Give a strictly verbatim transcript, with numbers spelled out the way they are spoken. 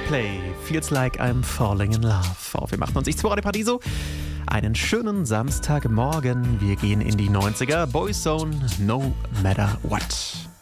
Coldplay, Feels Like I'm Falling in Love. Auf wir achtundachtzig Komma zwei Radio Paradiso. Einen schönen Samstagmorgen. Wir gehen in die neunziger. Boyzone, No Matter What.